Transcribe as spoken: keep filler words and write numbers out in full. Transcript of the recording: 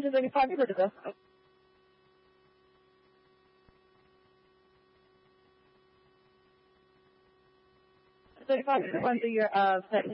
hundred ninety-five, you heard of this. thirty-five, when's the year of